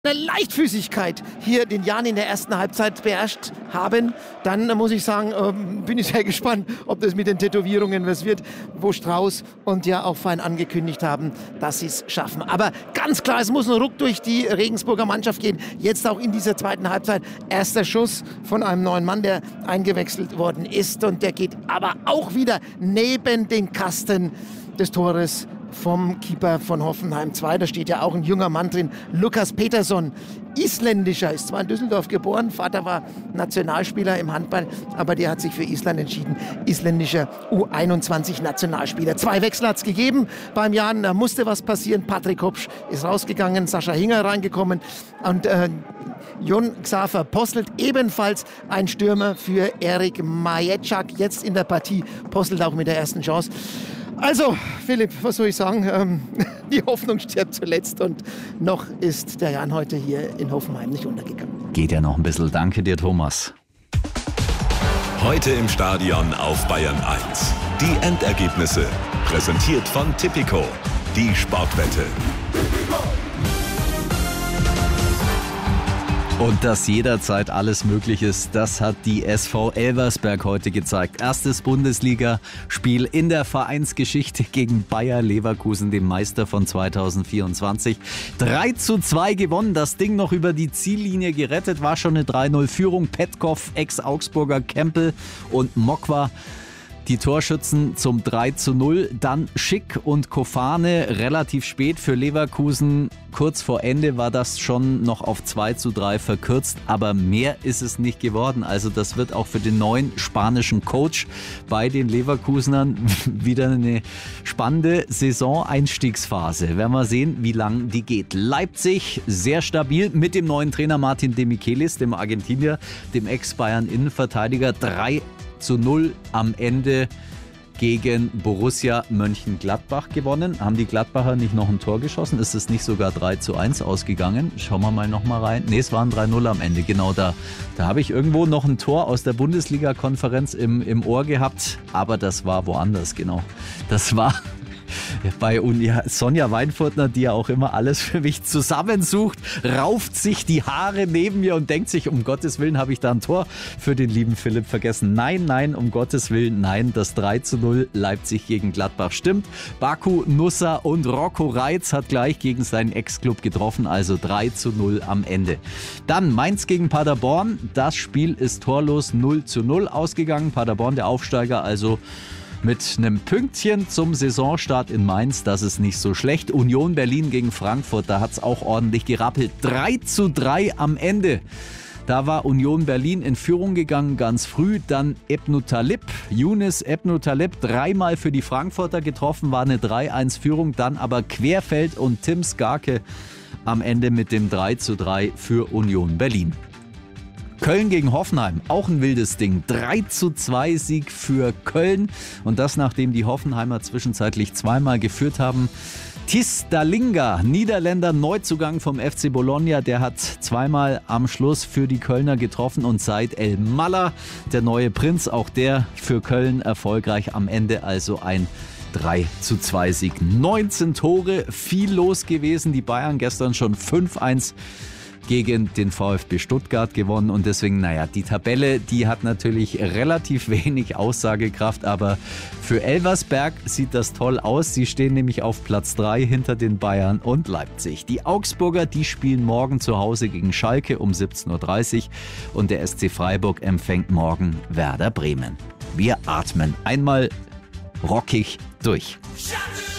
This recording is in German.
eine Leichtfüßigkeit hier den Jan in der ersten Halbzeit beherrscht haben, dann muss ich sagen, bin ich sehr gespannt, ob das mit den Tätowierungen was wird, wo Strauß und ja auch Fein angekündigt haben, dass sie es schaffen. Aber ganz klar, es muss ein Ruck durch die Regensburger Mannschaft gehen. Jetzt auch in dieser zweiten Halbzeit. Erster Schuss von einem neuen Mann, der eingewechselt worden ist. Und der geht aber auch wieder neben den Kasten des Tores vom Keeper von Hoffenheim 2. Da steht ja auch ein junger Mann drin, Lukas Peterson, isländischer, ist zwar in Düsseldorf geboren, Vater war Nationalspieler im Handball, aber der hat sich für Island entschieden, isländischer U21-Nationalspieler. 2 Wechsel hat es gegeben beim Jan, da musste was passieren. Patrick Hopsch ist rausgegangen, Sascha Hinger reingekommen und Jon Xaver Posselt, ebenfalls ein Stürmer für Erik Maječák, jetzt in der Partie, Posselt auch mit der ersten Chance. Also, Philipp, was soll ich sagen? Die Hoffnung stirbt zuletzt und noch ist der Jan heute hier in Hoffenheim nicht untergegangen. Geht ja noch ein bisschen. Danke dir, Thomas. Heute im Stadion auf Bayern 1. Die Endergebnisse, präsentiert von Tipico, die Sportwette. Und dass jederzeit alles möglich ist, das hat die SV Elversberg heute gezeigt. Erstes Bundesligaspiel in der Vereinsgeschichte gegen Bayer Leverkusen, dem Meister von 2024. 3:2 gewonnen, das Ding noch über die Ziellinie gerettet, war schon eine 3-0-Führung. Petkov, Ex-Augsburger, Kempel und Mokwa. Die Torschützen zum 3:0, dann Schick und Kofane relativ spät für Leverkusen. Kurz vor Ende war das schon noch auf 2:3 verkürzt, aber mehr ist es nicht geworden. Also das wird auch für den neuen spanischen Coach bei den Leverkusenern wieder eine spannende Saison-Einstiegsphase. Werden wir sehen, wie lang die geht. Leipzig sehr stabil mit dem neuen Trainer Martin de Michelis, dem Argentinier, dem Ex-Bayern-Innenverteidiger. 3:0 am Ende gegen Borussia Mönchengladbach gewonnen. Haben die Gladbacher nicht noch ein Tor geschossen? Ist es nicht sogar 3:1 ausgegangen? Schauen wir mal noch mal rein. Ne, es waren 3:0 am Ende, genau da. Da habe ich irgendwo noch ein Tor aus der Bundesliga-Konferenz im Ohr gehabt, aber das war woanders, genau. Das war bei Sonja Weinfurtner, die ja auch immer alles für mich zusammensucht, rauft sich die Haare neben mir und denkt sich, um Gottes Willen habe ich da ein Tor für den lieben Philipp vergessen. Nein, um Gottes Willen, nein, das 3:0 Leipzig gegen Gladbach stimmt. Baku Nussa und Rocco Reitz hat gleich gegen seinen Ex-Club getroffen, also 3:0 am Ende. Dann Mainz gegen Paderborn, das Spiel ist torlos 0:0 ausgegangen. Paderborn, der Aufsteiger, also mit einem Pünktchen zum Saisonstart in Mainz, das ist nicht so schlecht. Union Berlin gegen Frankfurt, da hat es auch ordentlich gerappelt. 3:3 am Ende. Da war Union Berlin in Führung gegangen, ganz früh. Dann Younes Ebnu Talib, 3-mal für die Frankfurter getroffen, war eine 3:1-Führung. Dann aber Querfeld und Tim Skarke am Ende mit dem 3:3 für Union Berlin. Köln gegen Hoffenheim, auch ein wildes Ding. 3:2 Sieg für Köln. Und das, nachdem die Hoffenheimer zwischenzeitlich 2-mal geführt haben. Tis Dalinga, Niederländer, Neuzugang vom FC Bologna, der hat 2-mal am Schluss für die Kölner getroffen. Und Said El Malla, der neue Prinz, auch der für Köln erfolgreich am Ende, also ein 3:2 Sieg. 19 Tore, viel los gewesen. Die Bayern gestern schon 5:1 gegen den VfB Stuttgart gewonnen und deswegen, die Tabelle, die hat natürlich relativ wenig Aussagekraft, aber für Elversberg sieht das toll aus. Sie stehen nämlich auf Platz 3 hinter den Bayern und Leipzig. Die Augsburger, die spielen morgen zu Hause gegen Schalke um 17:30 Uhr und der SC Freiburg empfängt morgen Werder Bremen. Wir atmen einmal rockig durch.